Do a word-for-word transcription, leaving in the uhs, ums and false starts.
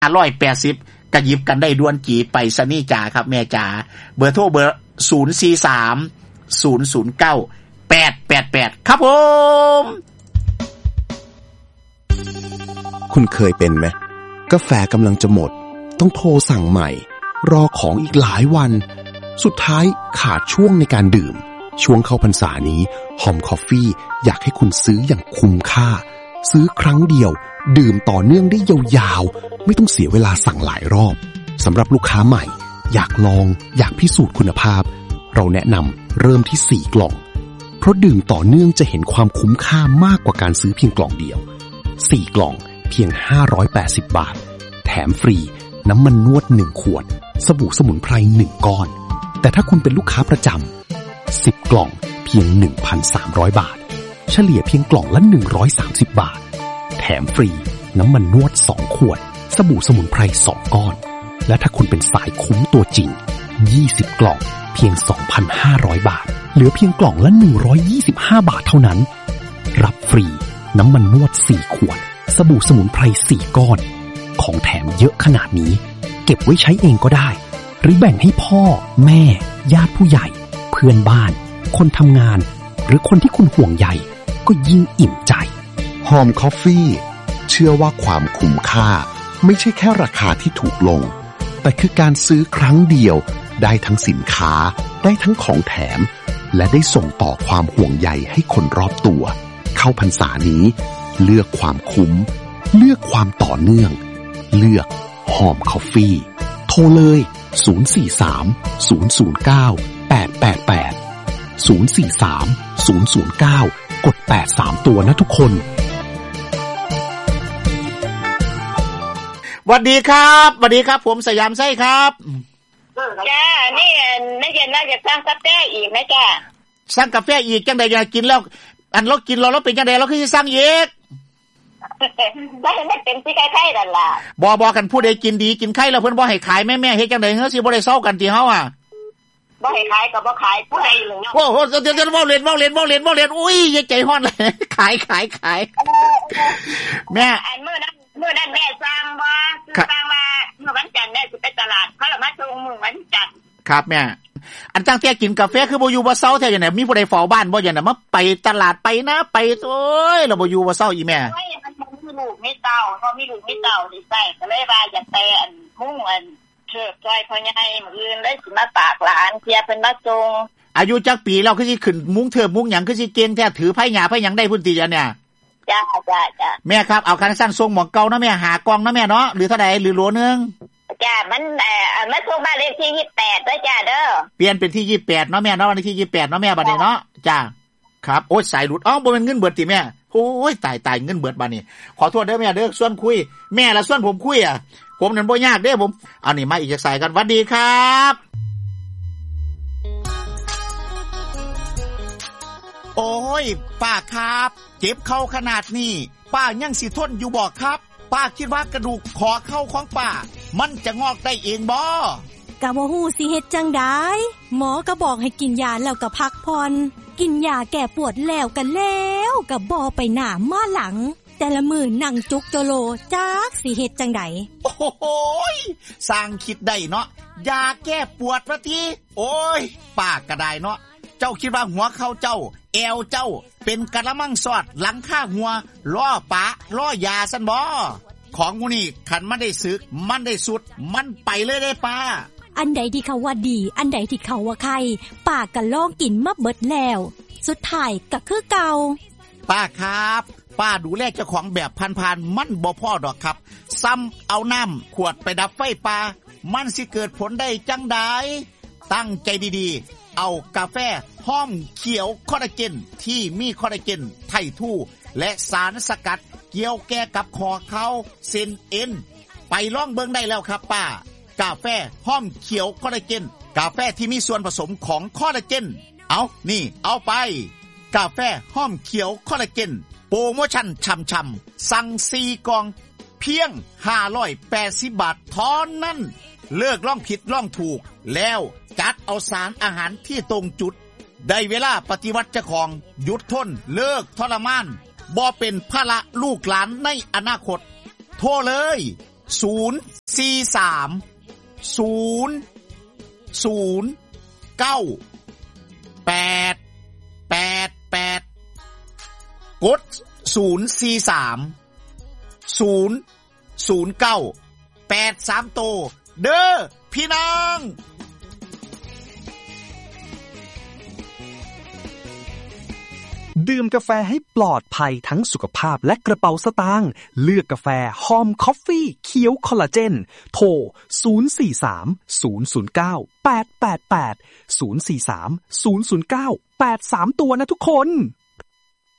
ห้าร้อยแปดสิบก็หยิบกันได้ด่วนจีไปสนี่จ๋าครับแม่จ๋าเบอร์โทรเบอร์ศูนย์ สี่ สาม ศูนย์ ศูนย์ เก้า แปด แปด แปดครับผมคุณเคยเป็นไหมกาแฟกำลังจะหมดต้องโทรสั่งใหม่รอของอีกหลายวันสุดท้ายขาดช่วงในการดื่มช่วงเข้าพรรษานี้หอมคอฟฟี่อยากให้คุณซื้ออย่างคุ้มค่าซื้อครั้งเดียวดื่มต่อเนื่องได้ยาวๆไม่ต้องเสียเวลาสั่งหลายรอบสำหรับลูกค้าใหม่อยากลองอยากพิสูจน์คุณภาพเราแนะนำเริ่มที่สี่กล่องเพราะดื่มต่อเนื่องจะเห็นความคุ้มค่ามากกว่าการซื้อเพียงกล่องเดียวสี่กล่องเพียงห้าร้อยแปดสิบบาทแถมฟรีน้ำมันนวดหนึ่งขวดสบู่สมุนไพรหนึ่งก้อนแต่ถ้าคุณเป็นลูกค้าประจำสิบกล่องเพียง หนึ่งพันสามร้อย บาทเฉลี่ยเพียงกล่องละหนึ่งร้อยสามสิบบาทแถมฟรีน้ำมันนวดสองขวดสบู่สมุนไพรสองก้อนและถ้าคุณเป็นสายคุ้มตัวจริงยี่สิบกล่องเพียง สองพันห้าร้อย บาทเหลือเพียงกล่องละหนึ่งร้อยยี่สิบห้าบาทเท่านั้นรับฟรีน้ำมันนวดสี่ขวดสบู่สมุนไพรสี่ก้อนของแถมเยอะขนาดนี้เก็บไว้ใช้เองก็ได้หรือแบ่งให้พ่อแม่ญาติผู้ใหญ่เพื่อนบ้านคนทำงานหรือคนที่คุณห่วงใยก็ยิ่งอิ่มใจหอมคอฟฟี่เชื่อว่าความคุ้มค่าไม่ใช่แค่ราคาที่ถูกลงแต่คือการซื้อครั้งเดียวได้ทั้งสินค้าได้ทั้งของแถมและได้ส่งต่อความห่วงใยให้คนรอบตัวเข้าพรรษานี้เลือกความคุ้มเลือกความต่อเนื่องเลือกหอมคอฟฟี่โทรเลยศูนย์ สี่ สาม ศูนย์ ศูนย์ เก้า แปด แปด แปด ศูนย์ สี่ สาม ศูนย์ ศูนย์ เก้ากดแปดสามตัวนะทุกคนสวัสดีครับสวัสดีครับผมสยามไส้ครับจ้านี่ไม่เย็นน่าจะสั่งกาแฟอีกไหมจ้าสั่งกาแฟอีกจังได๋จะกินแล้วอันเรากินเราเราเป็นจังได๋เราคือสิสั่งอีกบ่ให้มันเป็นสิไข่ๆนั่นล่ะบ่บ่กันผู้ใดกินดีกินไข่แล้วเพิ่นบ่ให้ขายแม่ๆเฮ็ดจังได๋เฮาสิบ่ได้เซากันติเฮาอ่ะบ่ให้ขายก็บ่ขายผู้ใดเลยเนาะโอ้โหเดี๋ยวๆเว้าเล่นเว้าเล่นเว้าเล่นเว้าเล่นอุ้ยใจฮ้อนเลยขายขายขายแม่อันมื้อนั้นมื้อนั้นแม่สั่งบ่สั่งมาเมื่อวันจันทร์แม่สิไปตลาดเขาละมาส่งมื้อวันจันทร์ครับแม่อันตั้งแต่กินกาแฟคือบ่อยู่บ่เซาแท้จังได๋มีผู้ใดเฝ้าบ้านบ่จังได๋มาไปตลาดไปนะไปโอ้ยแล้วบ่อยู่บ่เซาอีแม่โอ้ยมันมีลูกมีเต้าเฮามีลูกมีเต้านี่ใส่ก็เลยว่าอยากแต่อันมุ่งอันเชิดซอยพ่อใหญ่มื้ออื่นเลยสิมาฝากหลานเที่ยเพิ่นมาส่งอายุจักปีแล้วคือสิขึ้นมุ้งเถิบมุ้งหยังคือสิเก่งแท้ถือไผหญ้าไผหยังได้พุ่นติจังเนี่ยจ้าๆๆแม่ครับเอาคันสั้นส่งหม่องเก่าเนาะแม่หากล่องเนาะแม่เนาะหรือเท่าใดหรือโลนึงจ้ามันเอ่อมาส่งบ้านเลขที่ยี่สิบแปดด้วยจ้าเด้อเปลี่ยนเป็นที่ยี่สิบแปดเนาะแม่เนาะวันที่ยี่สิบแปดเนาะแม่บัดนี้เนาะจ้าครับโอ๊ยสายหลุดอ้าวบ่แม่นเงินเบิดติแม่โอ้ยตายๆเงินเบิดบัดนี้ขอโทษเด้อแม่เด้อส่วนคุยแม่ละส่วนผมคุยอ่ะผมนั่นบ่ยากเด้อผมอันนี้มาอีกจักสายกันสวัสดีครับโอ้ยป้าครับเจ็บเข่าขนาดนี้ป้ายังสิทนอยู่บ่ครับป้าคิดว่ากระดูกคอเข่าของป้ามันจะงอกได้เองบ่ก็บ่ฮู้สิเฮ็ดจังได๋หมอก็บอกให้กินยาแล้วก็พักผ่อนกินยาแก้ปวดแล้วก็แล้วก็บ่ไปหน้ามาหลังแต่ละมื้อนั่งจุกโจโลจักสิเฮ็ดจังได๋โอ้โหสร้างคิดได้เนาะยาแก้ปวดว่าติโอ้ยป้าก็ได้เนาะเจ้าคิดว่าหัวเข่าเจ้าแอวเจ้าเป็นกะละมังสอดหลังคาหัวล้อปะล้อยาซั่นบ่ของมูนี่คันมันได้สึกมันได้สุดมันไปเลยได้ป้าอันใดที่เขาว่าดีอันใดที่เขาว่าไข้ป้าก็ลองกินมาเบิดแล้วสุดท้ายก็คือเก่าป้าครับป้าดูแลเจ้าของแบบพันๆมันบ่พอดอกครับซ้ำเอาน้ำขวดไปดับไฟป่ามันสิเกิดผลได้จังใดตั้งใจดีๆเอากาแฟห้อมเขียวคอลลาเจนที่มีคอลลาเจนไททูและสารสกัดเกี่ยวแก่กับคอเข่าเส้นเอ็นไปลองเบิ่งได้แล้วครับป้ากาแฟห้อมเขียวคอลลาเจนกาแฟที่มีส่วนผสมของคอลลาเจนเอานี่เอาไปกาแฟห้อมเขียวคอลลาเจนโปรโมชั่นช่ำๆสั่งสี่กล่องเพียงห้าร้อยแปดสิบบาทเท่านั้นเลิกล่องผิดล่องถูกแล้วจัดเอาสารอาหารที่ตรงจุดได้เวลาปฏิวัติเจ้าของหยุดทนเลิกทรมานบ่เป็นภาระลูกหลานในอนาคตโทรเลยศูนย์ สี่ สาม ศูนย์ ศูนย์ เก้า แปด แปด แปดกดศูนย์ สี่ สาม ศูนย์ ศูนย์ เก้า แปด สามโตเด้อพี่น้องดื่มกาแฟให้ปลอดภัยทั้งสุขภาพและกระเป๋าสตางค์เลือกกาแฟหอมคอฟฟี่เขียวคอลลาเจนโทรศูนย์ สี่ สาม ศูนย์ ศูนย์ เก้า แปด แปด แปด ศูนย์ สี่ สาม ศูนย์ ศูนย์ เก้า แปด สามตัวนะทุกคน